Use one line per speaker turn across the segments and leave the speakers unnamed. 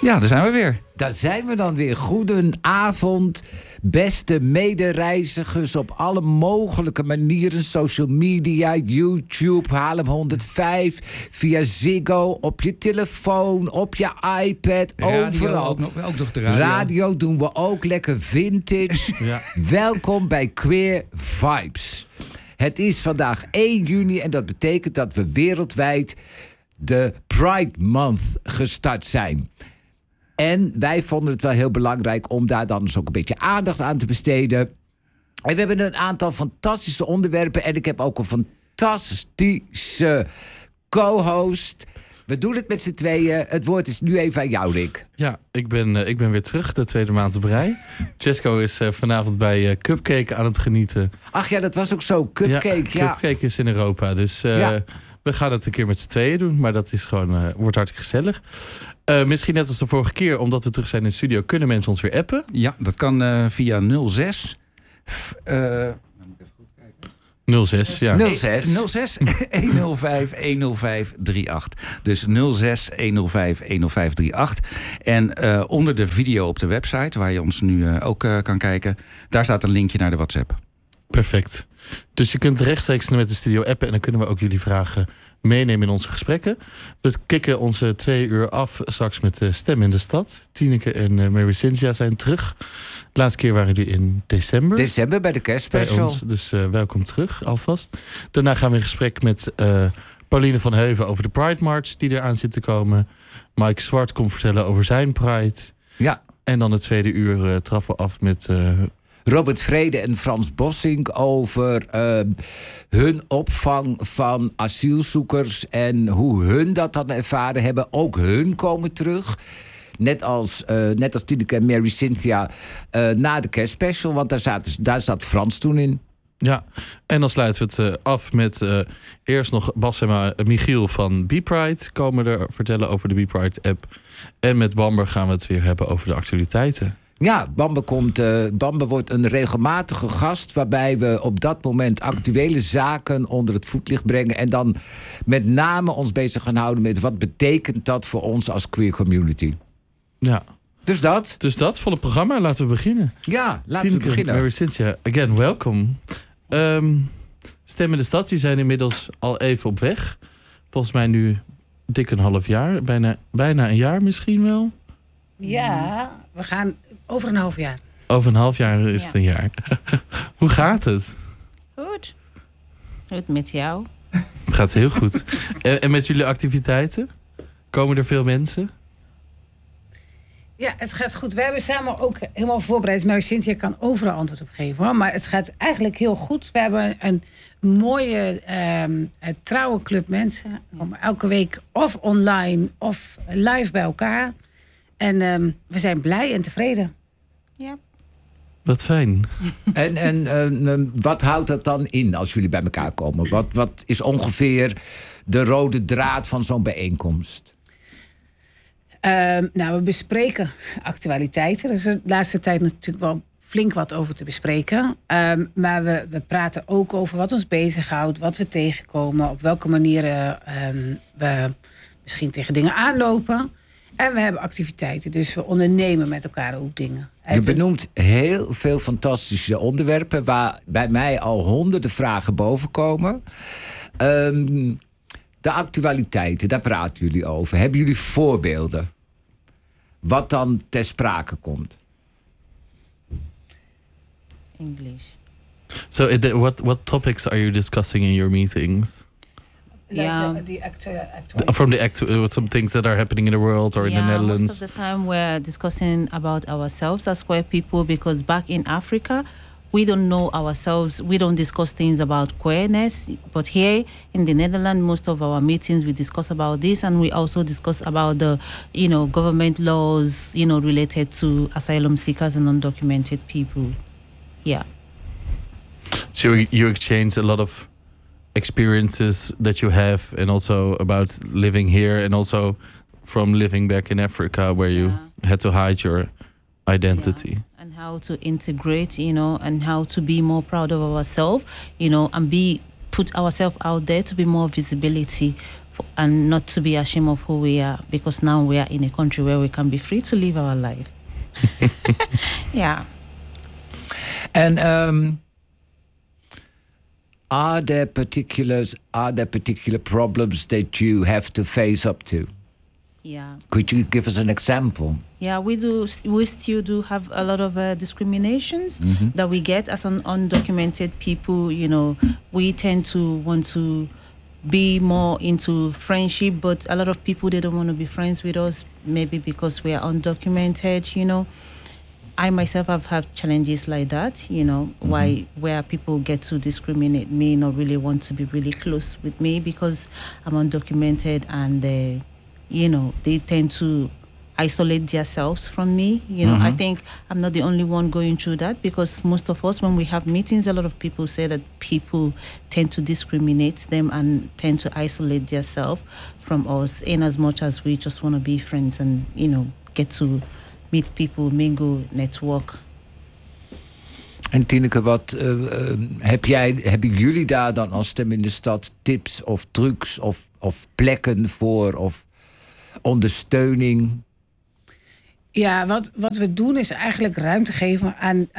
Ja, daar zijn we weer.
Daar zijn we dan weer. Goedenavond, beste medereizigers op alle mogelijke manieren. Social media, YouTube, Haarlem 105, via Ziggo, op je telefoon, op je iPad,
Radio,
overal.
ook nog de radio.
Radio doen we ook, lekker vintage.
Ja.
Welkom bij Queer Vibes. Het is vandaag 1 juni en dat betekent dat we wereldwijd de Pride Month gestart zijn. En wij vonden het wel heel belangrijk om daar dan dus ook een beetje aandacht aan te besteden. En we hebben een aantal fantastische onderwerpen. En ik heb ook een fantastische co-host. We doen het met z'n tweeën. Het woord is nu even aan jou, Rick.
Ja, ik ben weer terug, de tweede maand op rij. Chesco is vanavond bij Cupcake aan het genieten.
Ach ja, dat was ook zo. Cupcake, ja.
Cupcake is in Europa, dus we gaan het een keer met z'n tweeën doen. Maar dat is gewoon, wordt hartstikke gezellig. Misschien net als de vorige keer, omdat we terug zijn in de studio, kunnen mensen ons weer appen.
Ja, dat kan via 06.
06, ja.
06.
105 105 38. Dus 06 105 105 38. En onder de video op de website, waar je ons nu ook kan kijken, daar staat een linkje naar de WhatsApp.
Perfect. Dus je kunt rechtstreeks met de studio appen en dan kunnen we ook jullie vragen meenemen in onze gesprekken. We kicken onze 2 uur af straks met de Stem in de Stad. Tineke en Mary Cynthia zijn terug. De laatste keer waren jullie in december.
December bij de kerstspecial.
Bij ons, dus welkom terug alvast. Daarna gaan we in gesprek met Pauline van Heuven over de Pride March die eraan zit te komen. Mike Zwart komt vertellen over zijn Pride.
Ja.
En dan het tweede uur trappen we af met
Robert Vrede en Frans Bossink over hun opvang van asielzoekers en hoe hun dat dan ervaren hebben. Ook hun komen terug. Net als Tineke en Mary Cynthia na de kerstspecial, want daar zat Frans toen in.
Ja, en dan sluiten we het af met eerst nog Bas en Michiel van B-Pride komen er vertellen over de B-Pride app. En met Bamber gaan we het weer hebben over de actualiteiten.
Ja, Bamber wordt een regelmatige gast, waarbij we op dat moment actuele zaken onder het voetlicht brengen en dan met name ons bezig gaan houden met wat betekent dat voor ons als queer community.
Ja.
Dus dat.
Volle programma. Laten we beginnen.
Ja, laten
Tineke,
we beginnen.
Mary Cynthia, again, welkom. Stem in de Stad, jullie zijn inmiddels al even op weg. Volgens mij nu dik een half jaar. Bijna een jaar misschien wel.
Ja, we gaan over een half jaar.
Over een half jaar is het een jaar. Hoe gaat het?
Goed. Goed met jou.
Het gaat heel goed. En met jullie activiteiten? Komen er veel mensen?
Ja, het gaat goed. We hebben samen ook helemaal voorbereid. Mary Cynthia kan overal antwoord op geven, hoor. Maar het gaat eigenlijk heel goed. We hebben een mooie, trouwe club mensen. Om elke week of online of live bij elkaar. En we zijn blij en tevreden.
Ja.
Wat fijn.
En wat houdt dat dan in als jullie bij elkaar komen? Wat is ongeveer de rode draad van zo'n bijeenkomst?
We bespreken actualiteiten. Er is de laatste tijd natuurlijk wel flink wat over te bespreken. Maar we praten ook over wat ons bezighoudt, wat we tegenkomen, op welke manieren we misschien tegen dingen aanlopen. En we hebben activiteiten, dus we ondernemen met elkaar ook dingen.
Je benoemt heel veel fantastische onderwerpen waar bij mij al honderden vragen boven komen. De actualiteiten, daar praten jullie over. Hebben jullie voorbeelden? Wat dan ter sprake komt?
English.
So, what topics are you discussing in your meetings? Some things that are happening in the world or in the Netherlands.
Most of the time we're discussing about ourselves as queer people, because back in Africa, we don't know ourselves. We don't discuss things about queerness. But here in the Netherlands, most of our meetings, we discuss about this. And we also discuss about the, government laws, related to asylum seekers and undocumented people. Yeah.
So you exchange a lot of experiences that you have, and also about living here, and also from living back in Africa where you had to hide your identity.
Yeah. And how to integrate, and how to be more proud of ourselves, and put ourselves out there to be more visibility and not to be ashamed of who we are, because now we are in a country where we can be free to live our life. Yeah.
And are there particular problems that you have to face up to?
Yeah.
Could you give us an example?
Yeah, we still do have a lot of discriminations that we get as undocumented people. You know, we tend to want to be more into friendship, but a lot of people, they don't want to be friends with us, maybe because we are undocumented, you know. I myself have had challenges like that, you know, where people get to discriminate me, not really want to be really close with me because I'm undocumented, and you know, they tend to isolate themselves from me. You know, I think I'm not the only one going through that, because most of us, when we have meetings, a lot of people say that people tend to discriminate them and tend to isolate themselves from us, in as much as we just want to be friends and, you know, get to meet people, mingle, network.
En Tineke, wat hebben jullie daar dan als Stem in de Stad tips of trucs of plekken voor of ondersteuning?
Ja, wat we doen is eigenlijk ruimte geven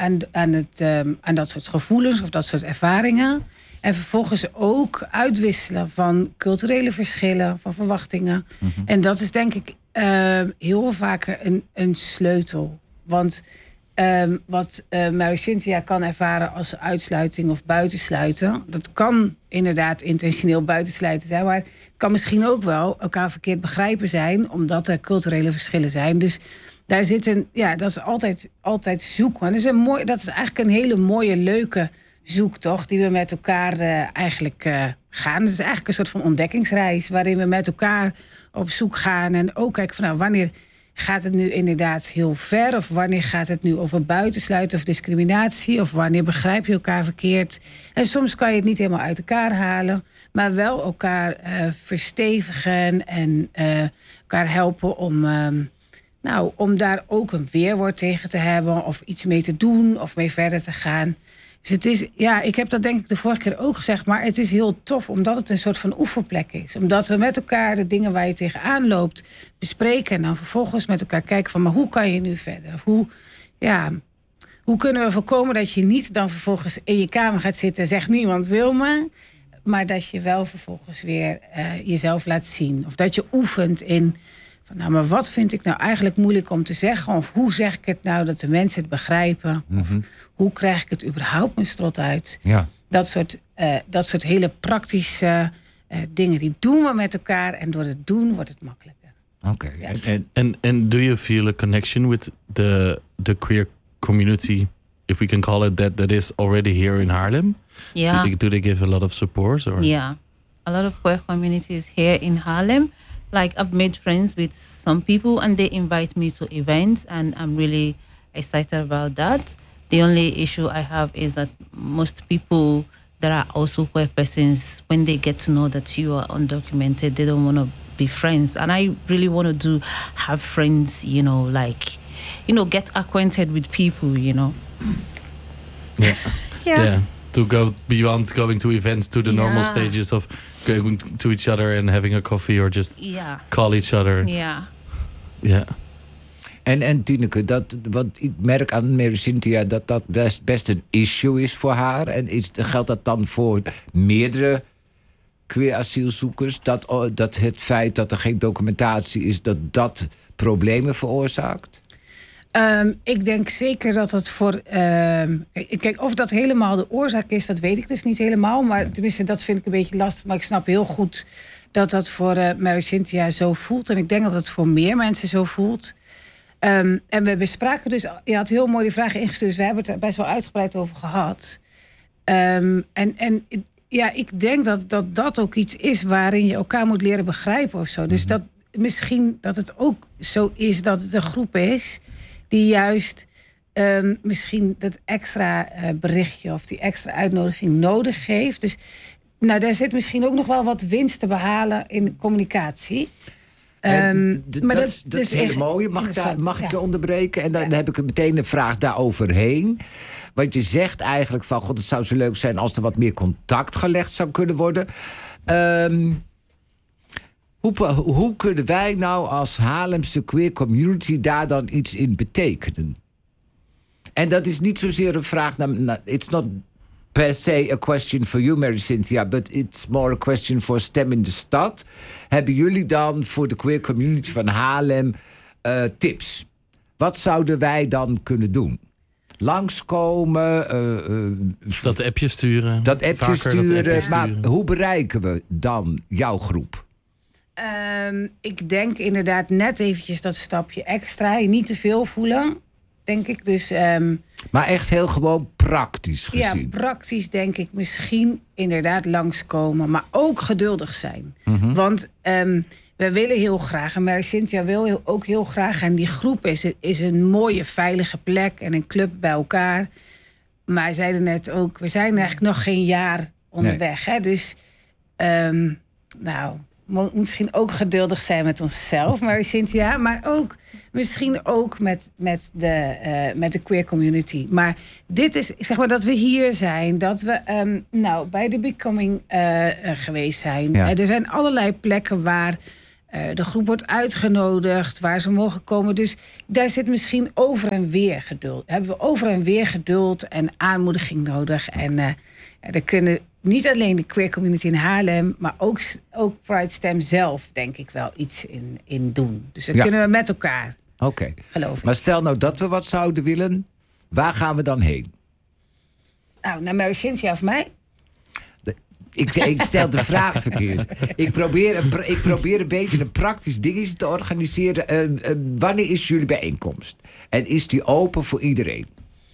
aan dat soort gevoelens of dat soort ervaringen. En vervolgens ook uitwisselen van culturele verschillen, van verwachtingen. En dat is denk ik heel vaak een sleutel. Want wat Mary Cynthia kan ervaren als uitsluiting of buitensluiten, dat kan inderdaad intentioneel buitensluiten zijn, maar het kan misschien ook wel elkaar verkeerd begrijpen zijn, omdat er culturele verschillen zijn. Dus daar zit dat is altijd zoeken. Dat is eigenlijk een hele mooie, leuke zoektocht die we met elkaar eigenlijk gaan. Het is eigenlijk een soort van ontdekkingsreis waarin we met elkaar op zoek gaan en ook kijken van, nou, wanneer gaat het nu inderdaad heel ver, of wanneer gaat het nu over buitensluiten of discriminatie, of wanneer begrijp je elkaar verkeerd. En soms kan je het niet helemaal uit elkaar halen, maar wel elkaar verstevigen en elkaar helpen om daar ook een weerwoord tegen te hebben, of iets mee te doen, of mee verder te gaan. Dus het is, ik heb dat denk ik de vorige keer ook gezegd, maar het is heel tof omdat het een soort van oefenplek is. Omdat we met elkaar de dingen waar je tegenaan loopt bespreken en dan vervolgens met elkaar kijken van, maar hoe kan je nu verder? Of hoe kunnen we voorkomen dat je niet dan vervolgens in je kamer gaat zitten en zegt niemand wil me, maar dat je wel vervolgens weer jezelf laat zien. Of dat je oefent in van, nou, maar wat vind ik nou eigenlijk moeilijk om te zeggen? Of hoe zeg ik het nou dat de mensen het begrijpen? Of hoe krijg ik het überhaupt mijn strot uit?
Ja.
Dat soort hele praktische dingen, die doen we met elkaar. En door het doen wordt het makkelijker.
Oké.
Ja.
And do you feel a connection with the queer community, if we can call it that is already here in Haarlem?
Yeah.
Do they give a lot of support? Or?
Yeah. A lot of queer communities here in Haarlem. Like, I've made friends with some people and they invite me to events, and I'm really excited about that. The only issue I have is that most people that are also queer persons, when they get to know that you are undocumented, they don't want to be friends. And I really want to have friends, get acquainted with people, Yeah.
Yeah. To go beyond going to events, to the normal stages of going to each other and having a coffee or just call each other.
Yeah.
Yeah.
En Tineke, want ik merk aan Mary Cynthia dat best een issue is voor haar. En geldt dat dan voor meerdere queer asielzoekers? Dat het feit dat er geen documentatie is, dat problemen veroorzaakt?
Ik denk zeker dat het voor... Kijk, of dat helemaal de oorzaak is, dat weet ik dus niet helemaal. Maar tenminste, dat vind ik een beetje lastig. Maar ik snap heel goed dat dat voor Mary Cynthia zo voelt. En ik denk dat het voor meer mensen zo voelt. En we bespraken dus... Je had heel mooi die vragen ingestuurd. Dus we hebben het er best wel uitgebreid over gehad. Ik denk dat ook iets is waarin je elkaar moet leren begrijpen of zo. Dus dat misschien dat het ook zo is dat het een groep is die juist misschien dat extra berichtje of die extra uitnodiging nodig heeft. Dus daar zit misschien ook nog wel wat winst te behalen in communicatie.
Maar dat is heel mooi. Mag ik je onderbreken? En dan heb ik meteen een vraag daaroverheen. Want je zegt eigenlijk van, god, het zou zo leuk zijn als er wat meer contact gelegd zou kunnen worden. Hoe kunnen wij nou als Haarlemse queer community daar dan iets in betekenen? En dat is niet zozeer een vraag naar... It's not per se a question for you, Mary Cynthia, but it's more a question for Stem in de Stad. Hebben jullie dan voor de queer community van Haarlem tips? Wat zouden wij dan kunnen doen? Langskomen?
Dat appje sturen.
Dat appje sturen. Maar
sturen.
hoe bereiken we dan jouw groep?
Ik denk inderdaad net eventjes dat stapje extra. Je niet te veel voelen, denk ik. Dus,
Maar echt heel gewoon praktisch gezien.
ja, praktisch denk ik misschien inderdaad langskomen. Maar ook geduldig zijn. Want we willen heel graag, en Mary Cynthia wil ook heel graag... en die groep is een mooie, veilige plek en een club bij elkaar. Maar hij zeiden net ook, we zijn eigenlijk nog geen jaar onderweg. Hè? Dus, misschien ook geduldig zijn met onszelf, Mary Cynthia. Maar ook misschien ook met de queer community. Maar dit is, zeg maar, dat we hier zijn. Dat we bij de Becoming geweest zijn.
Ja.
Er zijn allerlei plekken waar de groep wordt uitgenodigd, waar ze mogen komen. Dus daar zit misschien over en weer geduld. Hebben we over en weer geduld en aanmoediging nodig. En er kunnen niet alleen de queer community in Haarlem, maar ook Pride Stem zelf, denk ik wel, iets in doen. Dus dat kunnen we met elkaar,
Oké.
geloof ik.
Maar stel nou dat we wat zouden willen, waar gaan we dan heen?
Nou, naar Mary Cynthia of mij?
Ik stel de vraag verkeerd. Ik probeer een beetje een praktisch dingetje te organiseren. Wanneer is jullie bijeenkomst? En is die open voor iedereen?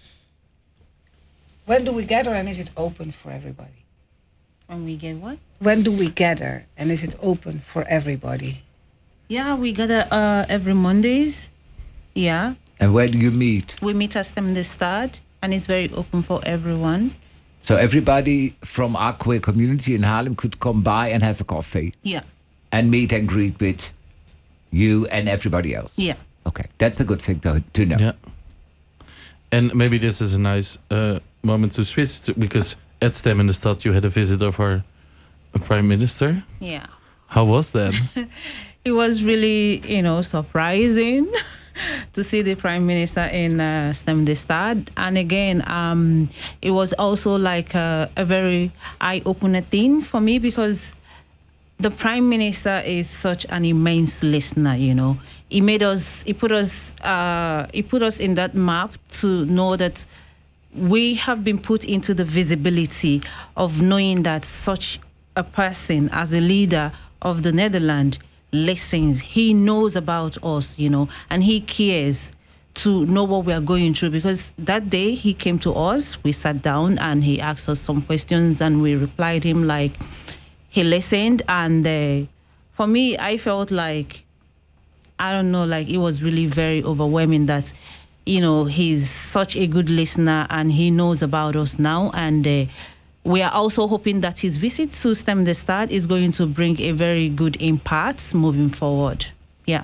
When do we gather and is it open for everybody?
When we get what?
When do we gather and is it open for everybody?
Yeah, we gather every Mondays. Yeah.
And where do you meet?
We meet at Stem the Stad, and it's very open for everyone.
So everybody from our queer community in Haarlem could come by and have a coffee.
Yeah.
And meet and greet with you and everybody else.
Yeah.
Okay, that's a good thing to know.
Yeah. And maybe this is a nice moment to switch to, because at Stem in the Stad you had a visit of our Prime Minister.
Yeah.
How was that?
It was really, surprising to see the Prime Minister in Stem the Stad. And again, it was also like a very eye-opener thing for me, because the Prime Minister is such an immense listener, He put us in that map to know that we have been put into the visibility of knowing that such a person as a leader of the Netherlands listens. He knows about us, and he cares to know what we are going through. Because that day he came to us, we sat down and he asked us some questions and we replied him like he listened. And for me, I felt like, I don't know, like it was really very overwhelming that, he's such a good listener and he knows about us now. And we are also hoping that his visit to Stem the Stad is going to bring a very good impact moving forward. Yeah.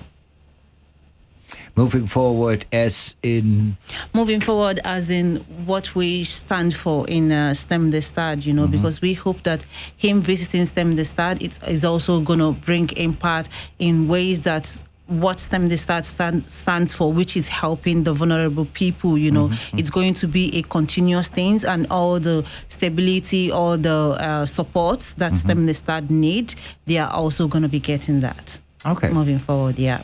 Moving forward as in?
Moving forward as in what we stand for in Stem the Stad, because we hope that him visiting Stem the Stad is also going to bring impact in ways that what Stem the Stad stands for, which is helping the vulnerable people, It's going to be a continuous thing, and all the stability, all the supports that Stem the Stad need, they are also going to be getting that.
Okay.
Moving forward, yeah.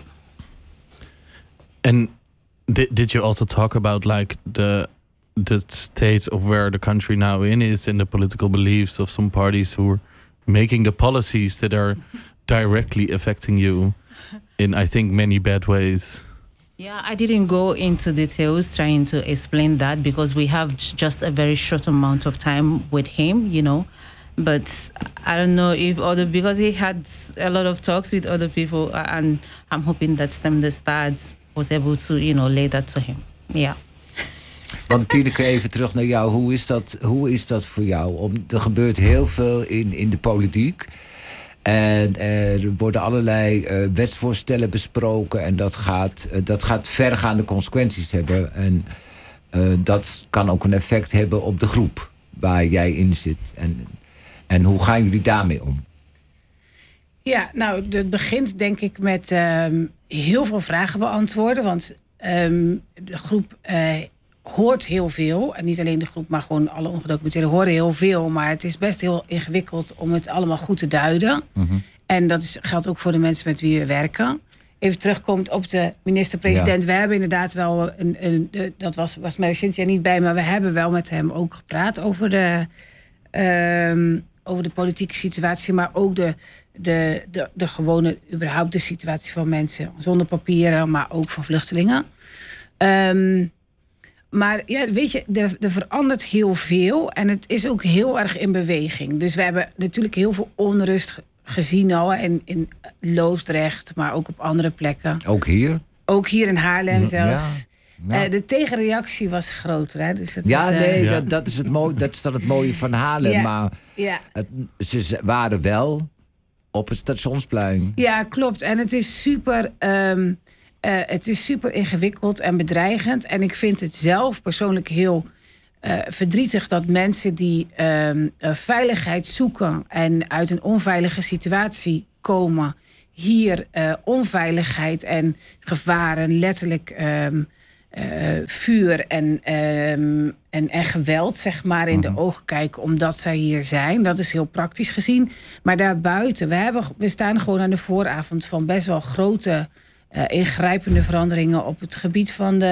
And did you also talk about like the state of where the country now is in the political beliefs of some parties who are making the policies that are directly affecting you in, I think, many bad ways?
Yeah, I didn't go into details trying to explain that because we have just a very short amount of time with him, But I don't know if because he had a lot of talks with other people, and I'm hoping that Stem the Stad was able to, lay that to him. Yeah.
Want Tineke, even terug naar jou. Hoe is dat voor jou? Er gebeurt heel veel in de politiek. En er worden allerlei wetsvoorstellen besproken. En dat gaat vergaande consequenties hebben. En dat kan ook een effect hebben op de groep waar jij in zit. En hoe gaan jullie daarmee om?
Ja, nou, het begint denk ik met heel veel vragen beantwoorden. Want de groep hoort heel veel. En niet alleen de groep, maar gewoon alle ongedocumenteerden horen heel veel. Maar het is best heel ingewikkeld om het allemaal goed te duiden. En dat geldt ook voor de mensen met wie we werken. Even terugkomend op de minister-president. We hebben inderdaad wel dat was Mary Cynthia niet bij, maar we hebben wel met hem ook gepraat over de politieke situatie, maar ook de gewone, überhaupt de situatie van mensen zonder papieren, maar ook van vluchtelingen. Maar ja, weet je, er verandert heel veel en het is ook heel erg in beweging. Dus we hebben natuurlijk heel veel onrust gezien al in Loosdrecht, maar ook op andere plekken.
Ook hier?
Ook hier in Haarlem zelfs.
Ja.
De tegenreactie was groter. Hè? Dus dat
dat is het mooie. Dat is dan het mooie van Haarlem.
Ja,
Maar
ja.
Ze waren wel op het Stationsplein.
Ja, klopt. En het is super ingewikkeld en bedreigend. En ik vind het zelf persoonlijk heel verdrietig dat mensen die veiligheid zoeken en uit een onveilige situatie komen, hier onveiligheid en gevaren, letterlijk vuur en geweld, zeg maar, in de ogen kijken omdat zij hier zijn. Dat is heel praktisch gezien. Maar daarbuiten, we staan gewoon aan de vooravond van best wel grote ingrijpende veranderingen op het gebied van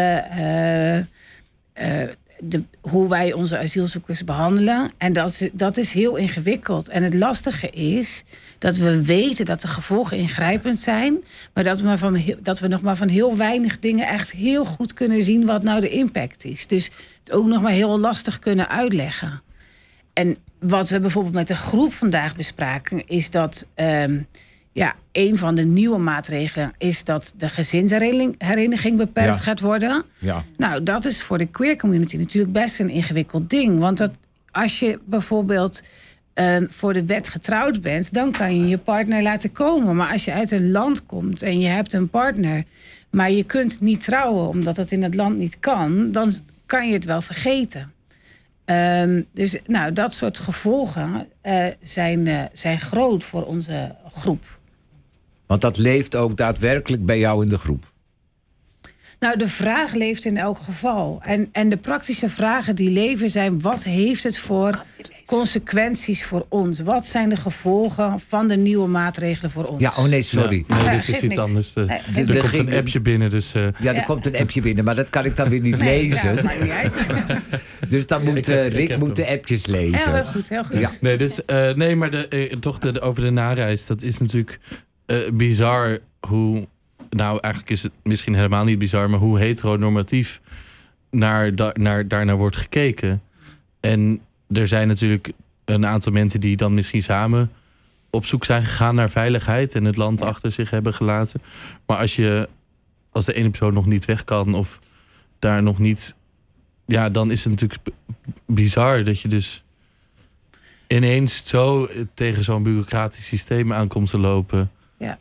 hoe wij onze asielzoekers behandelen. En dat is heel ingewikkeld. En het lastige is dat we weten dat de gevolgen ingrijpend zijn, maar dat we nog maar van heel weinig dingen echt heel goed kunnen zien wat nou de impact is. Dus het ook nog maar heel lastig kunnen uitleggen. En wat we bijvoorbeeld met de groep vandaag bespraken, is dat een van de nieuwe maatregelen is dat de gezinshereniging beperkt gaat worden.
Ja.
Nou, dat is voor de queer community natuurlijk best een ingewikkeld ding. Want als je bijvoorbeeld voor de wet getrouwd bent, dan kan je je partner laten komen. Maar als je uit een land komt en je hebt een partner, maar je kunt niet trouwen omdat dat in het land niet kan, dan kan je het wel vergeten. Dus nou, dat soort gevolgen zijn groot voor onze groep.
Want dat leeft ook daadwerkelijk bij jou in de groep.
Nou, de vraag leeft in elk geval. En de praktische vragen die leven zijn: wat heeft het voor consequenties voor ons? Wat zijn de gevolgen van de nieuwe maatregelen voor ons?
Ja, oh nee, sorry.
Ja, nee, dit
geeft
is iets
niks.
anders.
Nee,
Er komt een appje binnen, dus...
Er komt een appje binnen, maar dat kan ik dan weer niet lezen.
dat maakt niet uit.
Dus dan moet
Ik
Rick
heb
de appjes lezen.
Heel goed, heel goed.
Ja.
Nee, dus, maar toch over de nareis, dat is natuurlijk bizar hoe... Nou, eigenlijk is het misschien helemaal niet bizar, maar hoe heteronormatief daarnaar wordt gekeken. En er zijn natuurlijk een aantal mensen die dan misschien samen op zoek zijn gegaan naar veiligheid en het land achter zich hebben gelaten. Maar als de ene persoon nog niet weg kan of daar nog niet... Ja, dan is het natuurlijk bizar dat je dus ineens zo tegen zo'n bureaucratisch systeem aankomt te lopen.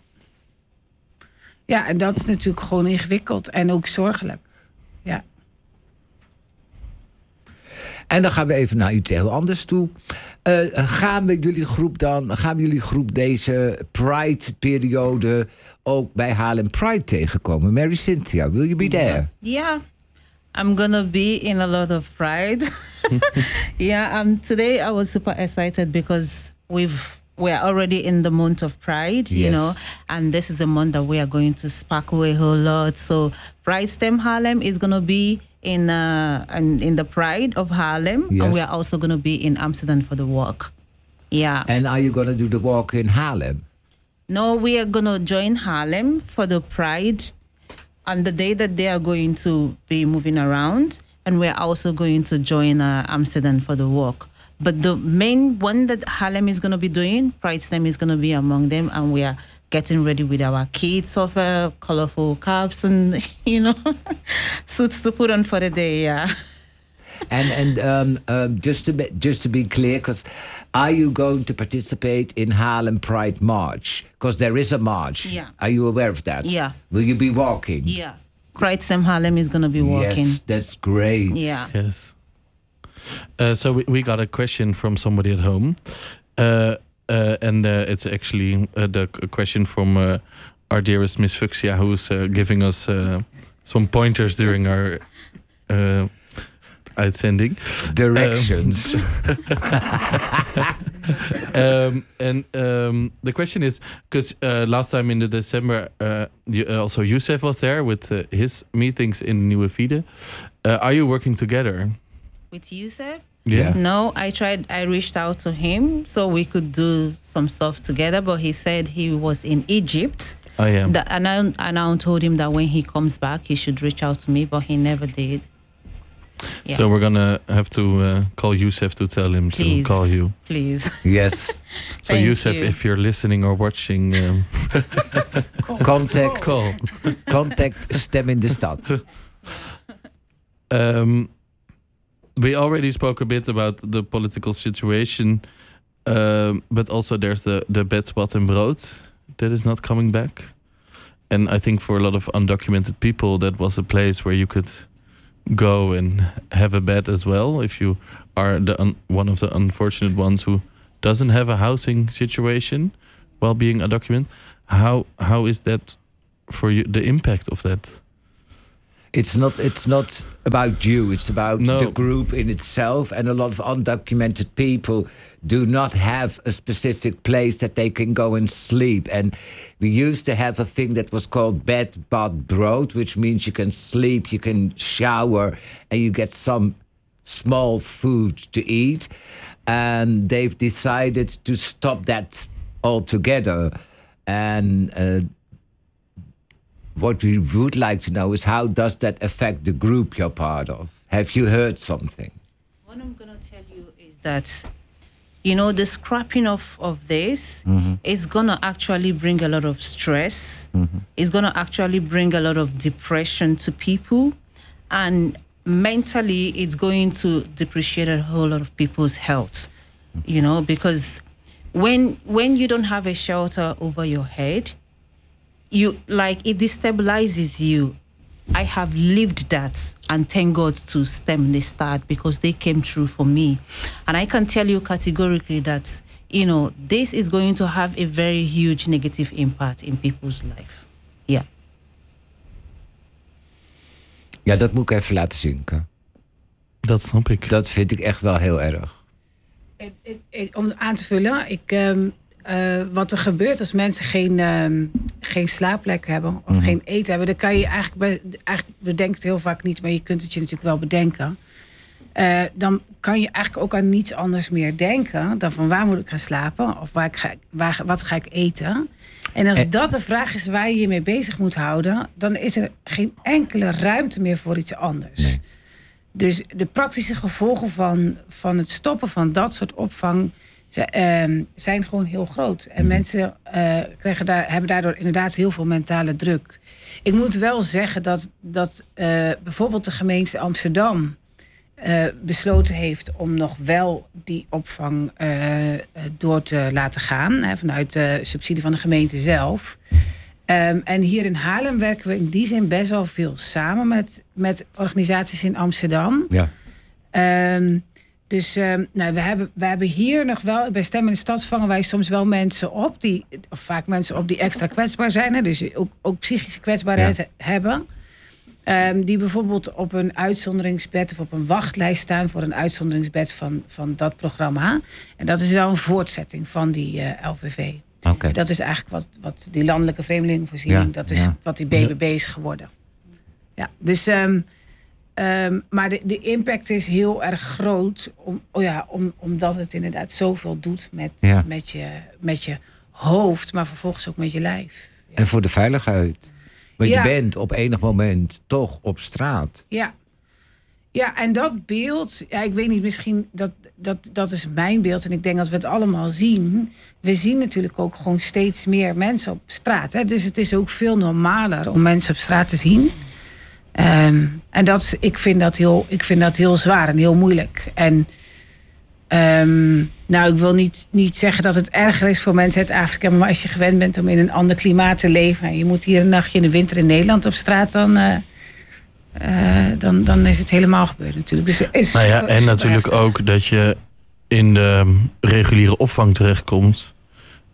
Ja, en dat is natuurlijk gewoon ingewikkeld en ook zorgelijk. Ja.
En dan gaan we even naar iets heel anders toe. Gaan we jullie groep deze Pride-periode ook bij Haarlem Pride tegenkomen? Mary Cynthia, will you be there?
Yeah, I'm gonna be in a lot of pride. Today I was super excited because we're already in the month of Pride,
Yes.
you know, and this is the month that we are going to sparkle a whole lot. So Pride STEM Haarlem is going to be in the Pride of Haarlem,
Yes.
and we are also going to be in Amsterdam for the walk. Yeah.
And are you going to do the walk in Haarlem?
No, we are going to join Haarlem for the Pride on the day that they are going to be moving around, and we're also going to join Amsterdam for the walk. But the main one that Haarlem is going to be doing, Pride STEM is going to be among them, and we are getting ready with our kids of colorful caps and, you know, suits to put on for the day, yeah.
And just to be clear, because are you going to participate in Haarlem Pride March? Because there is a march.
Yeah.
Are you aware of that?
Yeah.
Will you be walking?
Yeah. Pride STEM Haarlem is going to be walking.
Yes, that's great.
Yeah.
Yes. So we got a question from somebody at home. And it's actually the question from our dearest Miss Fuchsia, who's giving us some pointers during our uitzending.
Directions.
The question is, because last time in the December, also Youssef was there with his meetings in Nieuwe Fide. Are you working together?
With Youssef?
Yeah.
No, I reached out to him so we could do some stuff together, but he said he was in Egypt.
Oh, yeah.
And I told him that when he comes back, he should reach out to me, but he never did. Yeah.
So we're gonna have to call Youssef to tell him
Please.
to call you.
Please.
Yes.
So
Thank
Youssef,
you.
if you're listening or watching,
Contact
call.
Stem in de Stad.
We already spoke a bit about the political situation, but also there's the bed, wat en brood that is not coming back. And I think for a lot of undocumented people, that was a place where you could go and have a bed as well if you are one of the unfortunate ones who doesn't have a housing situation while being undocumented. How is that for you, the impact of that?
It's not about you. It's about
No.
the group in itself. And a lot of undocumented people do not have a specific place that they can go and sleep. And we used to have a thing that was called bed, bad, brood, which means you can sleep, you can shower, and you get some small food to eat. And they've decided to stop that altogether. And what we would like to know is, how does that affect the group you're part of? Have you heard something?
What I'm going to tell you is that, the scrapping of this is going to actually bring a lot of stress. It's going to actually bring a lot of depression to people. And mentally, it's going to depreciate a whole lot of people's health, because when you don't have a shelter over your head, it destabilizes you. I have lived that, and thank God to Stem the Start, because they came through for me. And I can tell you categorically that, this is going to have a very huge negative impact in people's life. Yeah.
Ja, dat moet ik even laten zinken.
Dat snap ik.
Dat vind ik echt wel heel erg.
Om aan te vullen, wat er gebeurt als mensen geen slaapplek hebben of geen eten hebben, dan kan je eigenlijk bedenkt het heel vaak niet, maar je kunt het je natuurlijk wel bedenken. Dan kan je eigenlijk ook aan niets anders meer denken dan van waar moet ik gaan slapen of wat ga ik eten. En als dat de vraag is waar je je mee bezig moet houden, dan is er geen enkele ruimte meer voor iets anders. Nee. Dus de praktische gevolgen van het stoppen van dat soort opvang zijn gewoon heel groot. En mensen hebben daardoor inderdaad heel veel mentale druk. Ik moet wel zeggen dat bijvoorbeeld de gemeente Amsterdam besloten heeft om nog wel die opvang door te laten gaan. Vanuit de subsidie van de gemeente zelf. En hier in Haarlem werken we in die zin best wel veel samen met organisaties in Amsterdam. Ja. We hebben hier nog wel, bij Stem in de Stad vangen wij soms wel mensen op, vaak mensen op die extra kwetsbaar zijn, hè, dus ook psychische kwetsbaarheid hebben. Die bijvoorbeeld op een uitzonderingsbed of op een wachtlijst staan voor een uitzonderingsbed van dat programma. En dat is wel een voortzetting van die LVV. Okay. Dat is eigenlijk wat die landelijke vreemdelingenvoorziening, dat is wat die BBB is geworden. Ja, dus maar de impact is heel erg groot, omdat het inderdaad zoveel doet met je hoofd, maar vervolgens ook met je lijf. Ja.
En voor de veiligheid. Want je bent op enig moment toch op straat.
Ja, en dat beeld, ik weet niet, misschien dat is mijn beeld. En ik denk dat we het allemaal zien. We zien natuurlijk ook gewoon steeds meer mensen op straat. Hè? Dus het is ook veel normaler om mensen op straat te zien. En ik vind dat heel zwaar en heel moeilijk. En ik wil niet zeggen dat het erger is voor mensen uit Afrika. Maar als je gewend bent om in een ander klimaat te leven, en je moet hier een nachtje in de winter in Nederland op straat, dan is het helemaal gebeurd natuurlijk. Dus
en natuurlijk ook dat je in de reguliere opvang terechtkomt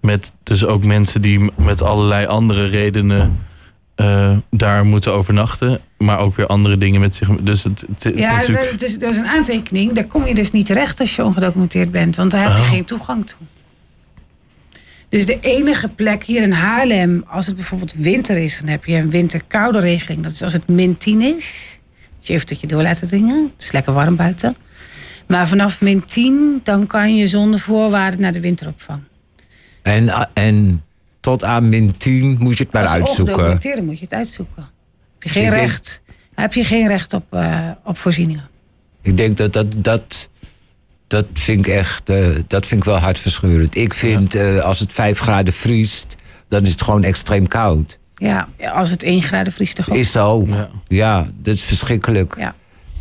Met dus ook mensen die met allerlei andere redenen daar moeten overnachten. Maar ook weer andere dingen met zich. Dus het is natuurlijk...
dus dat is een aantekening. Daar kom je dus niet terecht als je ongedocumenteerd bent. Want daar heb je geen toegang toe. Dus de enige plek hier in Haarlem, als het bijvoorbeeld winter is, dan heb je een winterkoude regeling. Dat is als het -10 is. Dus je even tot je door laten dringen. Het is lekker warm buiten. Maar vanaf -10, dan kan je zonder voorwaarden naar de winteropvang.
En tot aan -10 moet je het maar
als
uitzoeken.
Als ongedocumenteerde moet je het uitzoeken. Heb je geen recht op voorzieningen.
Ik denk dat vind ik echt, dat vind ik wel hartverscheurend. Ik vind, als het 5 graden vriest, dan is het gewoon extreem koud.
Ja, als het 1 graden vriest toch ook.
Is dat ook. Ja, dat is verschrikkelijk.
Ja.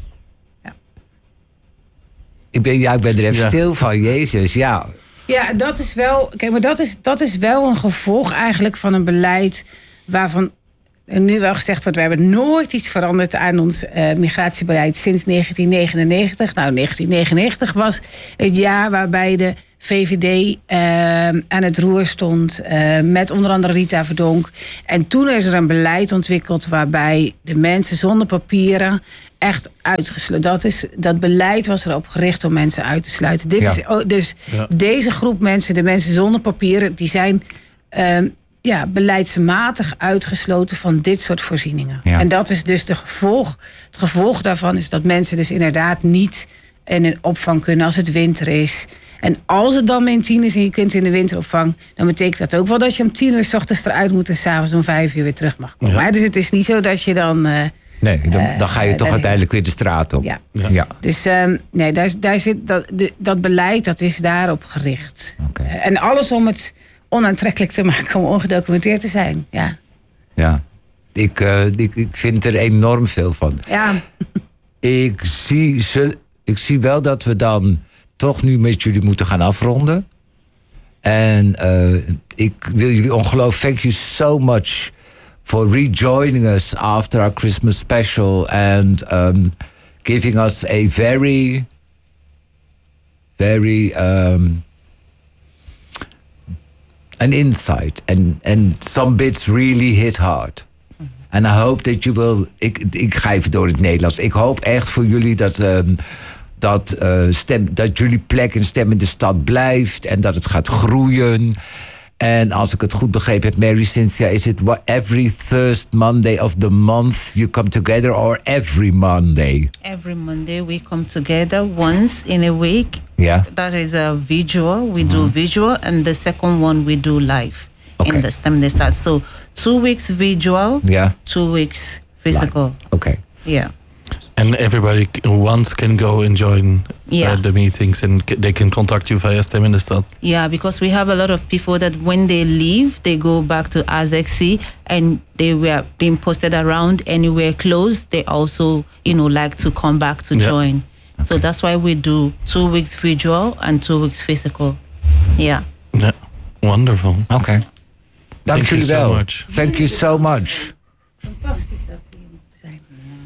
Ik ben er even stil van, Jezus, ja.
Ja, dat is wel. Kijk, maar dat is wel een gevolg eigenlijk van een beleid waarvan nu wel gezegd wordt, we hebben nooit iets veranderd aan ons migratiebeleid sinds 1999. Nou, 1999 was het jaar waarbij de VVD aan het roer stond met onder andere Rita Verdonk. En toen is er een beleid ontwikkeld waarbij de mensen zonder papieren echt uitgesloten. Dat beleid was erop gericht om mensen uit te sluiten. Deze groep mensen, de mensen zonder papieren, die zijn beleidsmatig uitgesloten van dit soort voorzieningen. Ja. En dat is dus het gevolg daarvan is dat mensen dus inderdaad niet in een opvang kunnen als het winter is. En als het dan -10 is en je kunt in de winteropvang, dan betekent dat ook wel dat je om 10 uur 's ochtends eruit moet en 's avonds om 5 uur weer terug mag komen. Ja. Dus het is niet zo dat je dan...
dan ga je toch uiteindelijk weer de straat op.
Ja. Dus daar zit dat beleid, dat is daarop gericht.
Okay.
En alles om het onaantrekkelijk te maken om ongedocumenteerd te zijn.
Ja. Ik vind er enorm veel van.
Ja.
Ik zie wel dat we dan toch nu met jullie moeten gaan afronden. En ik wil jullie ongelooflijk... Thank you so much for rejoining us after our Christmas special and giving us a very, very... an insight. And some bits really hit hard. And I hope that you will... Ik ga even door het Nederlands. Ik hoop echt voor jullie dat jullie plek en stem in de stad blijft. En dat het gaat groeien. En als ik het goed begrepen heb, Mary Cynthia, is it every first Monday of the month you come together or every Monday?
Every Monday we come together once in a week.
Yeah.
That is a visual. We do visual, and the second one we do live in the STEM they start. So 2 weeks visual, 2 weeks physical.
Okay.
Yeah.
And everybody once can go and join the meetings, and they can contact you via STEM in the Stad.
Yeah, because we have a lot of people that when they leave, they go back to ASECSI and they were being posted around anywhere close. They also, like to come back to join. Okay. So that's why we do 2 weeks visual and 2 weeks physical. Yeah.
Yeah, wonderful.
Okay. Dank jullie wel.
So much.
Thank you so much.
Fantastisch dat we hier moeten zijn.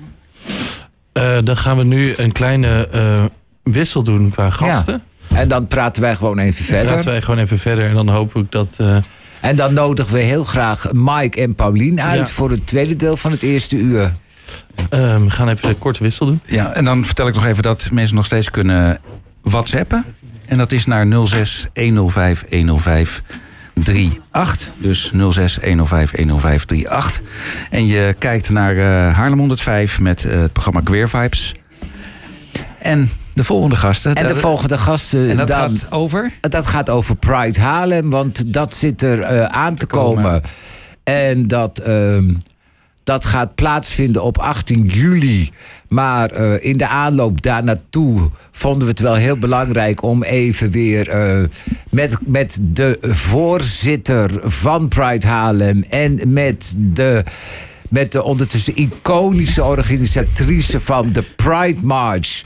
Dan gaan we nu een kleine wissel doen qua gasten.
Ja. En dan praten wij gewoon even verder.
En dan hoop ik dat...
En dan nodigen we heel graag Mike en Paulien uit voor het tweede deel van het eerste uur.
We gaan even een korte wissel doen.
Ja, en dan vertel ik nog even dat mensen nog steeds kunnen WhatsAppen. En dat is naar 06 105 105 38. Dus 06 105 105 38. En je kijkt naar Haarlem 105 met het programma Queer Vibes. En de volgende gasten.
En
dat gaat over?
Dat gaat over Pride Haarlem, want dat zit er aan te komen. En dat gaat plaatsvinden op 18 juli. Maar in de aanloop daar naartoe vonden we het wel heel belangrijk om even weer met de voorzitter van Pride Haarlem en met de ondertussen iconische organisatrice van de Pride March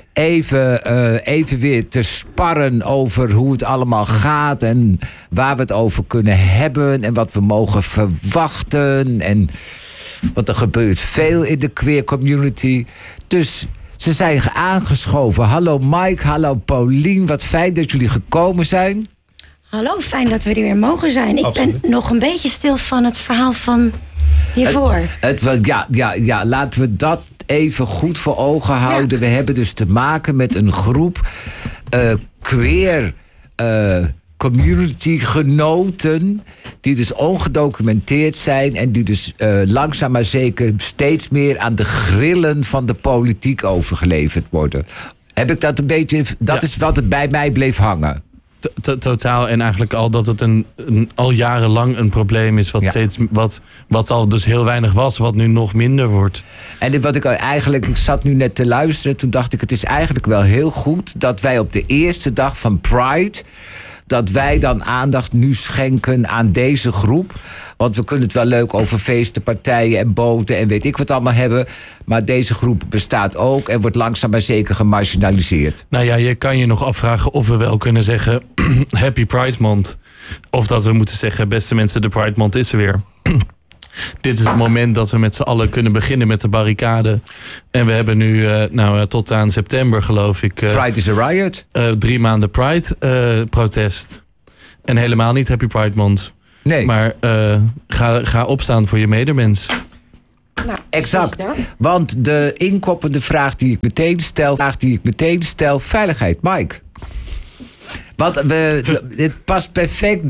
even weer te sparren over hoe het allemaal gaat en waar we het over kunnen hebben en wat we mogen verwachten. Want er gebeurt veel in de queer community. Dus ze zijn aangeschoven. Hallo Mike, hallo Paulien. Wat fijn dat jullie gekomen zijn.
Hallo, fijn dat we er weer mogen zijn. Ik ben nog een beetje stil van het verhaal van hiervoor.
Ja, laten we dat even goed voor ogen houden. We hebben dus te maken met een groep queer communitygenoten die dus ongedocumenteerd zijn en die dus langzaam maar zeker steeds meer aan de grillen van de politiek overgeleverd worden. Heb ik dat een beetje... Dat is wat het bij mij bleef hangen.
Totaal. En eigenlijk al dat het al jarenlang een probleem is. Wat al dus heel weinig was. Wat nu nog minder wordt.
En ik zat nu net te luisteren. Toen dacht ik, het is eigenlijk wel heel goed dat wij op de eerste dag van Pride, dat wij dan aandacht nu schenken aan deze groep. Want we kunnen het wel leuk over feesten, partijen en boten en weet ik wat allemaal hebben. Maar deze groep bestaat ook en wordt langzaam maar zeker gemarginaliseerd.
Nou ja, je kan je nog afvragen of we wel kunnen zeggen Happy Pride Month. Of dat we moeten zeggen, beste mensen, de Pride Month is er weer. Dit is het moment dat we met z'n allen kunnen beginnen met de barricade. En we hebben nu tot aan september, geloof ik...
Pride is a riot.
3 maanden Pride-protest. En helemaal niet Happy Pride Month.
Nee.
Maar ga opstaan voor je medemens.
Nou,
Exact. Want de inkoppende vraag die ik meteen stel, veiligheid, Mike. Want het past perfect